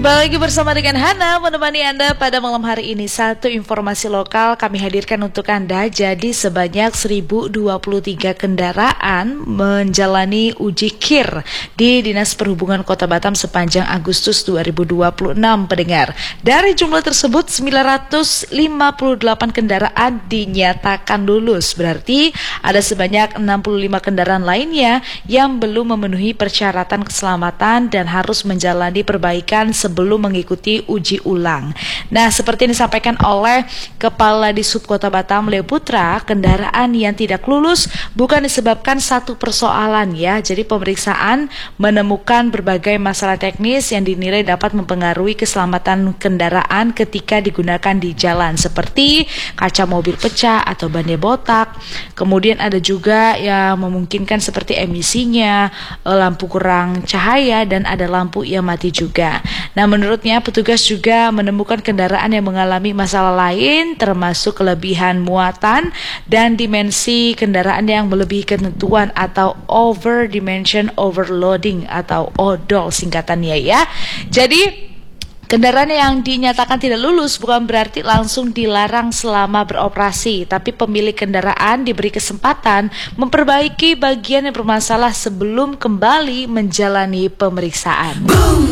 Kembali lagi bersama dengan Hana menemani Anda pada malam hari ini. Satu informasi lokal kami hadirkan untuk Anda. Jadi sebanyak 1023 kendaraan menjalani uji KIR di Dinas Perhubungan Kota Batam sepanjang Agustus 2026, pendengar. Dari jumlah tersebut 958 kendaraan dinyatakan lulus. Berarti ada sebanyak 65 kendaraan lainnya yang belum memenuhi persyaratan keselamatan dan harus menjalani perbaikan sebelum mengikuti uji ulang. Nah, seperti yang disampaikan oleh Kepala Disub Kota Batam, Leo Putra, kendaraan yang tidak lulus bukan disebabkan satu persoalan ya. Jadi pemeriksaan menemukan berbagai masalah teknis yang dinilai dapat mempengaruhi keselamatan kendaraan ketika digunakan di jalan, seperti kaca mobil pecah atau bannya botak. Kemudian ada juga yang memungkinkan seperti emisinya, lampu kurang cahaya, dan ada lampu yang mati juga. Nah, menurutnya petugas juga menemukan kendaraan yang mengalami masalah lain, termasuk kelebihan muatan dan dimensi kendaraan yang melebihi ketentuan atau over dimension overloading atau ODOL singkatannya ya. Jadi kendaraan yang dinyatakan tidak lulus bukan berarti langsung dilarang selama beroperasi, tapi pemilik kendaraan diberi kesempatan memperbaiki bagian yang bermasalah sebelum kembali menjalani pemeriksaan.